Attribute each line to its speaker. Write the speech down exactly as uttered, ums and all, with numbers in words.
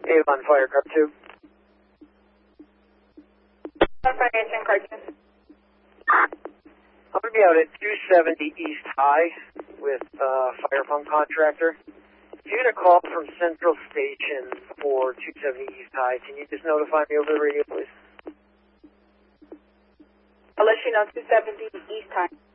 Speaker 1: Avon Fire Car two.
Speaker 2: Financing Car two.
Speaker 1: I'm going to be out at two seventy East High with uh, fire pump contractor. If you get a call from Central Station for two seventy East High, can you just notify me over the radio, please?
Speaker 2: I'll let you know two seventy East High.